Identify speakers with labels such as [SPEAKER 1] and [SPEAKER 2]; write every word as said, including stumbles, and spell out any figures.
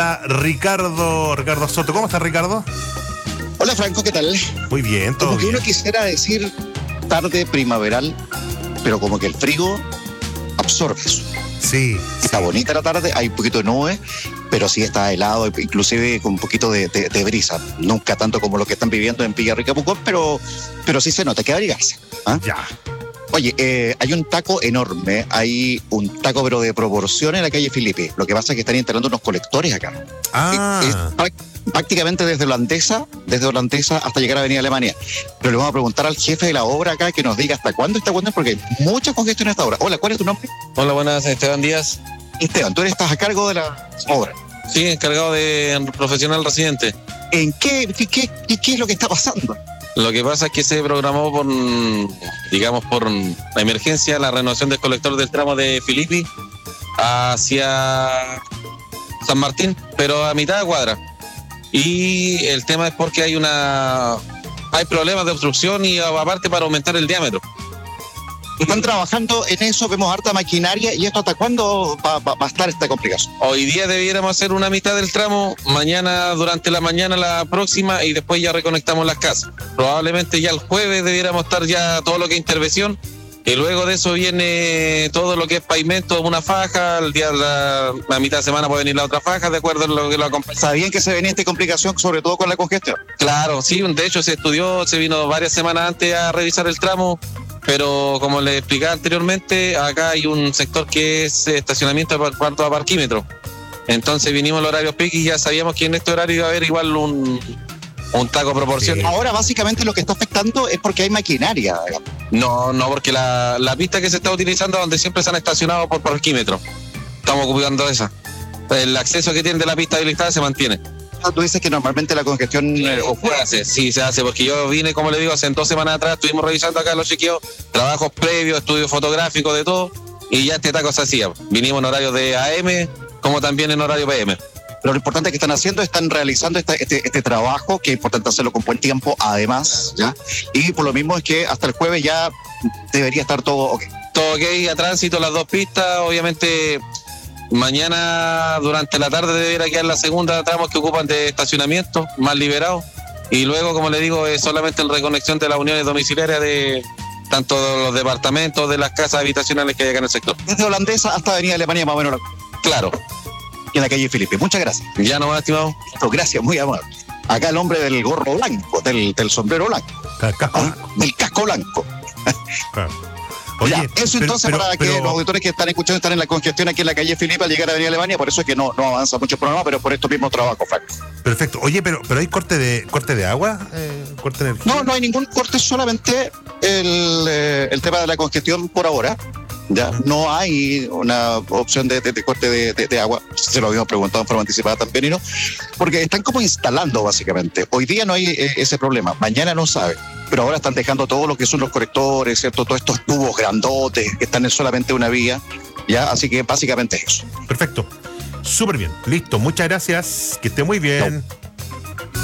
[SPEAKER 1] Ricardo, Ricardo Soto. ¿Cómo estás, Ricardo?
[SPEAKER 2] Hola, Franco, ¿qué tal?
[SPEAKER 1] Muy bien, todo
[SPEAKER 2] Como que
[SPEAKER 1] bien.
[SPEAKER 2] uno quisiera decir tarde primaveral, pero como que el frío absorbe eso.
[SPEAKER 1] Sí,
[SPEAKER 2] Está
[SPEAKER 1] sí.
[SPEAKER 2] bonita la tarde, hay un poquito de nube, pero sí está helado, inclusive con un poquito de, de, de brisa. Nunca tanto como lo que están viviendo en Villarrica, Pucón, pero, pero sí se nota, hay que abrigarse. ¿Ah?
[SPEAKER 1] Ya.
[SPEAKER 2] Oye, eh, hay un taco enorme, hay un taco pero de proporción en la calle Filipe. Lo que pasa es que están instalando unos colectores acá.
[SPEAKER 1] Ah,
[SPEAKER 2] Es prá- prácticamente desde Holandesa, desde Holandesa hasta llegar a Avenida Alemania. Pero le vamos a preguntar al jefe de la obra acá que nos diga hasta cuándo está cuestión, porque hay mucha congestión a esta hora. Hola, ¿cuál es tu nombre?
[SPEAKER 3] Hola, buenas, Esteban Díaz.
[SPEAKER 2] Esteban, tú eres, estás a cargo de la obra.
[SPEAKER 3] Sí, encargado de profesional residente.
[SPEAKER 2] ¿En qué, qué, qué, qué, qué es lo que está pasando?
[SPEAKER 3] Lo que pasa es que se programó por, digamos, por la emergencia la renovación del colector del tramo de Filippi hacia San Martín, pero a mitad de cuadra. Y el tema es porque hay una hay problemas de obstrucción y aparte para aumentar el diámetro.
[SPEAKER 2] Están trabajando en eso, vemos harta maquinaria. ¿Y esto hasta cuándo va, va, va a estar esta complicación?
[SPEAKER 3] Hoy día debiéramos hacer una mitad del tramo, mañana durante la mañana la próxima y después ya reconectamos las casas. Probablemente ya el jueves debiéramos estar ya todo lo que es intervención y luego de eso viene todo lo que es pavimento, una faja, el día la, la mitad de semana puede venir la otra faja de acuerdo a lo que lo acompaña.
[SPEAKER 2] ¿Sabían que se venía esta complicación, sobre todo con la congestión?
[SPEAKER 3] Claro, sí, de hecho se estudió, se vino varias semanas antes a revisar el tramo. Pero como les explicaba anteriormente, acá hay un sector que es estacionamiento de cuarto a parquímetro. Entonces vinimos al horario pico y ya sabíamos que en este horario iba a haber igual un, un taco proporcional.
[SPEAKER 1] Sí.
[SPEAKER 2] Ahora básicamente lo que está afectando es porque hay maquinaria.
[SPEAKER 3] No, no, porque la, la pista que se está utilizando es donde siempre se han estacionado por parquímetro. Estamos ocupando esa. El acceso que tiene de la pista habilitada se mantiene.
[SPEAKER 2] Tú dices que normalmente la congestión eh,
[SPEAKER 3] Se
[SPEAKER 2] ocurre.
[SPEAKER 3] hace, sí, se hace, porque yo vine, como le digo, hace dos semanas atrás, estuvimos revisando acá los chequeos, trabajos previos, estudios fotográficos, de todo, y ya este taco se hacía. Vinimos en horario de A M, como también en horario P M.
[SPEAKER 2] Pero lo importante que están haciendo, están realizando esta- este, este trabajo, que es importante hacerlo con buen tiempo, además, ¿ya? Y por lo mismo es que hasta el jueves ya debería estar todo ok.
[SPEAKER 3] Todo ok, a tránsito, las dos pistas, obviamente mañana durante la tarde debería quedar la segunda tramos que ocupan de estacionamiento, más liberados, y luego, como le digo, es solamente la reconexión de las uniones domiciliarias de tanto de los departamentos, de las casas habitacionales que hay acá en el sector.
[SPEAKER 2] Desde Holandesa hasta Avenida Alemania, más o menos,
[SPEAKER 3] Claro,
[SPEAKER 2] y en la calle Felipe. Muchas gracias.
[SPEAKER 3] ya no más, estimado.
[SPEAKER 2] Gracias, muy amable. Acá el hombre del gorro blanco, del, del sombrero blanco,
[SPEAKER 1] ca- casco.
[SPEAKER 2] ¿ah? Del casco blanco.
[SPEAKER 1] Claro. Oye,
[SPEAKER 2] Ya, eso
[SPEAKER 1] pero-
[SPEAKER 2] entonces
[SPEAKER 1] pero-
[SPEAKER 2] para que
[SPEAKER 1] pero-
[SPEAKER 2] los auditores que están escuchando están en la congestión aquí en la calle Filipe al llegar a Avenida Alemania, por eso es que no, no avanza mucho el programa, pero por estos mismos trabajos, Franco.
[SPEAKER 1] Perfecto. Oye, pero, pero hay corte de corte de agua, eh, corte de energía.
[SPEAKER 2] No, no hay ningún corte, solamente el, eh, el tema de la congestión por ahora. Ya no hay una opción de, de- de corte de, de- de agua. Se lo habíamos preguntado en forma anticipada también y no, porque están como instalando básicamente. Hoy día no hay eh, ese problema, mañana no sabe, pero ahora están dejando todo lo que son los correctores, ¿cierto? Todos estos tubos grandotes que están en solamente una vía, ya, así que básicamente es eso.
[SPEAKER 1] Perfecto. Súper bien. Listo. Muchas gracias. Que esté muy bien.